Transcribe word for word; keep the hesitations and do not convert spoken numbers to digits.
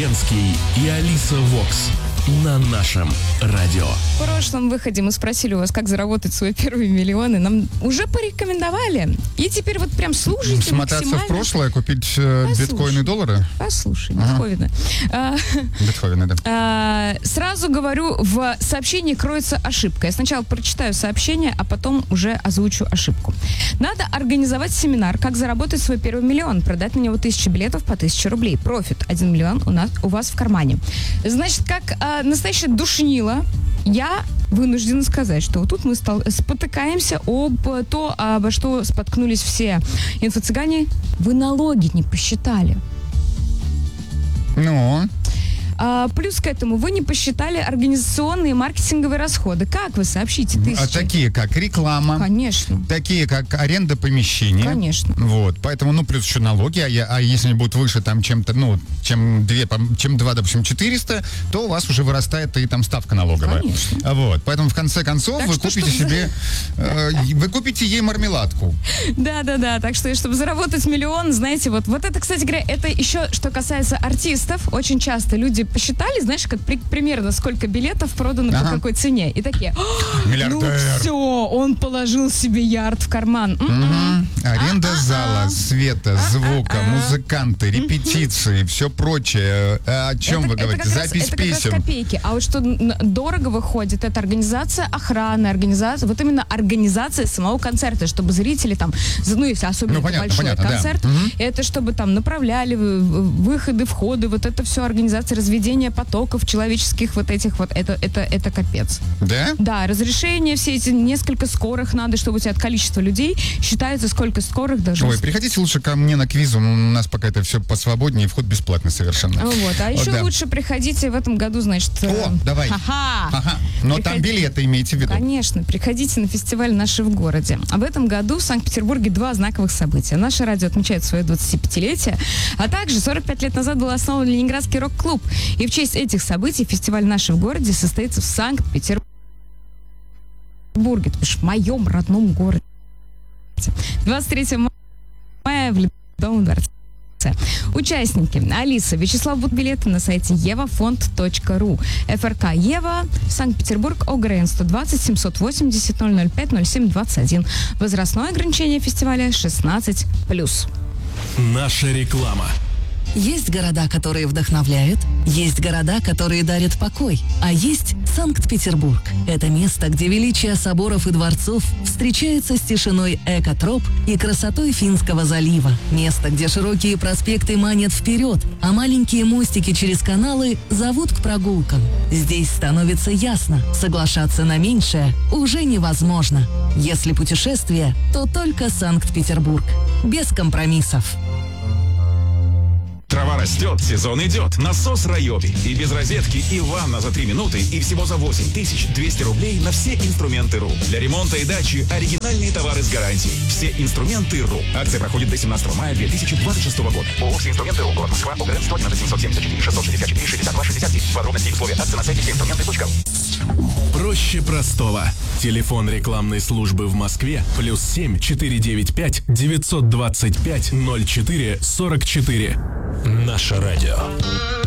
Ленский и Алиса Вокс на нашем радио. В прошлом выходе мы спросили у вас, как заработать свои первые миллионы. Нам уже порекомендовали. И теперь вот прям слушайте Смотаться максимально. в прошлое, купить э, биткоины и доллары? Послушай, Ага. Бетховена. А, Бетховена, да. а, сразу говорю, в сообщении кроется ошибка. Я сначала прочитаю сообщение, а потом уже озвучу ошибку. Надо организовать семинар, как заработать свой первый миллион, продать на него тысячу билетов по тысяче рублей. Профит один миллион у нас у вас в кармане. Значит, как а, настоящая душнила, я вынуждена сказать, что вот тут мы стал, спотыкаемся об то, обо что споткнулись все инфо-цыгане. Вы налоги не посчитали. Ну... А, плюс к этому вы не посчитали организационные и маркетинговые расходы. Как вы сообщите тысячи? А такие, как реклама. Конечно. Такие, как аренда помещения. Конечно. Вот, поэтому, ну, плюс еще налоги, а, я, а если они будут выше, там, чем-то, ну, чем, две, чем два, допустим, четыреста, то у вас уже вырастает и там ставка налоговая. Конечно. Вот, поэтому, в конце концов, Так вы что, купите чтобы- себе, э, вы купите ей мармеладку. Да-да-да, так что, чтобы заработать миллион, знаете, вот, вот это, кстати говоря, это еще, что касается артистов. Очень часто люди посчитали, знаешь, как при- примерно сколько билетов продано Ага. по какой цене. И такие, «О, Миллиардер. ну все, он положил себе ярд в карман. М-м. Мгм. Аренда А-а-а. зала, света, звука, А-а-а. музыканты, репетиции, все прочее. А О чем Это- вы это говорите? как раз- Запись это как раз песен. копейки. А вот что н- дорого выходит, это организация охраны, организация, вот именно организация самого концерта, чтобы зрители там, за- ну если особенно Ну, это понятно, большой понятно, да. концерт, Мгм. это чтобы там направляли вы- выходы, входы, вот это все организация разведения потоков человеческих вот этих вот, это, это, это капец. Да? Да, разрешение, все эти несколько скорых надо, чтобы у тебя от количества людей считается, сколько скорых должно Ой, приходите лучше ко мне на квиз, у нас пока это все посвободнее, вход бесплатный совершенно. Вот, а еще да. лучше приходите в этом году, значит... э, О, давай. Ха-ха! Ага, но там Приходи- билеты имейте в виду. Конечно, приходите на фестиваль «Наши в городе». А в этом году в Санкт-Петербурге два знаковых события. Наше радио отмечает свое двадцатипятилетие, а также сорок пять лет назад был основан Ленинградский рок-клуб. И в честь этих событий фестиваль «Наши в городе» состоится в Санкт-Петербурге, то бишь в моем родном городе. двадцать третьего мая в Ледовом дворце. Участники: Алиса, Вячеслав, будут билеты на сайте евафонд точка ру. ФРК Ева, Санкт-Петербург, ОГРН сто двадцать семьсот восемьдесят ноль ноль пять ноль семь двадцать один. Возрастное ограничение фестиваля шестнадцать плюс. Наша реклама. Есть города, которые вдохновляют, есть города, которые дарят покой, а есть Санкт-Петербург. Это место, где величие соборов и дворцов встречается с тишиной экотроп и красотой Финского залива. Место, где широкие проспекты манят вперед, а маленькие мостики через каналы зовут к прогулкам. Здесь становится ясно, соглашаться на меньшее уже невозможно. Если путешествие, то только Санкт-Петербург. Без компромиссов. Трава растет, сезон идет. Насос Райоби. И без розетки, и ванна за три минуты, и всего за восемь тысяч двести рублей на все инструменты РУ. Для ремонта и дачи оригинальные товары с гарантией. Все инструменты РУ. Акция проходит до семнадцатого мая две тысячи двадцать шестого года. ООО «Все инструменты РУ». Город Москва. ОГРН сто одиннадцать семьсот семьдесят четыре шестьсот шестьдесят четыре шестьдесят два шестьдесят девять. Подробности и условия акции на сайте все инструменты точка ру. Проще простого. Телефон рекламной службы в Москве плюс семь четыре девять пять девятьсот двадцать пять ноль четыре сорок четыре. Наше радио.